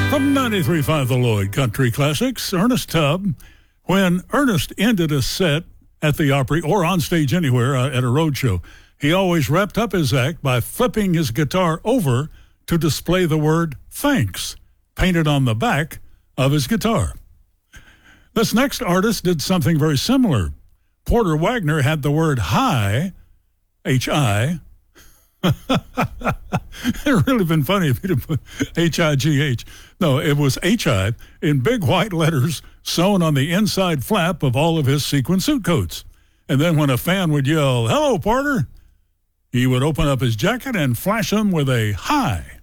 From 93.5 The Lloyd Country Classics, Ernest Tubb. When Ernest ended a set at the Opry or on stage anywhere at a road show, he always wrapped up his act by flipping his guitar over to display the word thanks painted on the back of his guitar. This next artist did something very similar. Porter Wagoner had the word hi, H-I. It would really been funny if he'd have put H-I-G-H. No, it was H-I in big white letters sewn on the inside flap of all of his sequin suit coats. And then when a fan would yell, "Hello, Porter," he would open up his jacket and flash him with a hi.